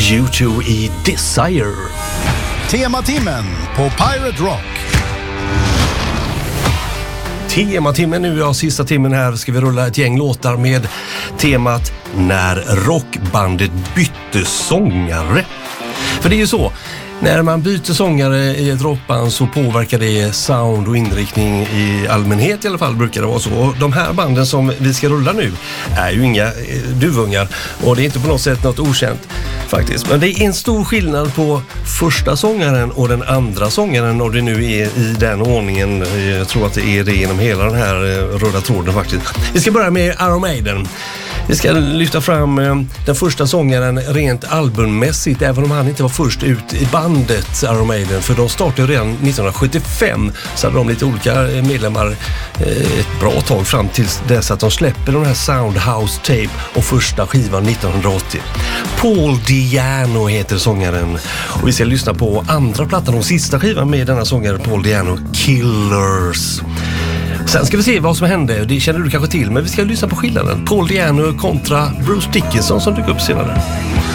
U2 i Desire. Tematimmen på Pirate Rock. Tematimmen nu, ja, sista timmen här ska vi rulla ett gäng låtar med temat när rockbandet bytte sångare. För det är ju så, när man byter sångare i ett rockband så påverkar det sound och inriktning i allmänhet, i alla fall brukar det vara så. Och de här banden som vi ska rulla nu är ju inga duvungar och det är inte på något sätt något okänt faktiskt. Men det är en stor skillnad på första sångaren och den andra sångaren, och det nu är i den ordningen. Jag tror att det är det genom hela den här röda tråden faktiskt. Vi ska börja med Iron Maiden. Vi ska lyfta fram den första sångaren rent albummässigt, även om han inte var först ut i bandet Iron Maiden, för de startade redan 1975, så hade de lite olika medlemmar ett bra tag fram till dess att de släpper den här Soundhouse Tape och första skivan 1980. Paul Di'Anno heter sångaren, och vi ska lyssna på andra plattan och sista skivan med denna sångare Paul Di'Anno, Killers. Sen ska vi se vad som hände, det känner du kanske till, men vi ska lyssna på skillnaden. Paul Di'Anno kontra Bruce Dickinson som dyker upp senare.